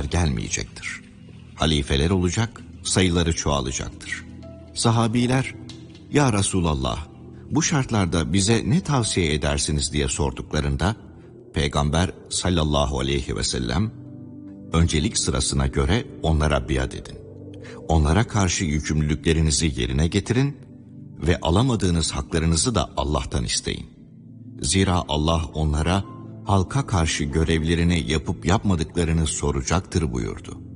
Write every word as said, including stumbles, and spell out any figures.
gelmeyecektir. Halifeler olacak, sayıları çoğalacaktır. Sahabiler, "Ya Resulallah, bu şartlarda bize ne tavsiye edersiniz?" diye sorduklarında, Peygamber sallallahu aleyhi ve sellem, öncelik sırasına göre onlara biat edin. Onlara karşı yükümlülüklerinizi yerine getirin ve alamadığınız haklarınızı da Allah'tan isteyin. Zira Allah onlara halka karşı görevlerini yapıp yapmadıklarını soracaktır buyurdu.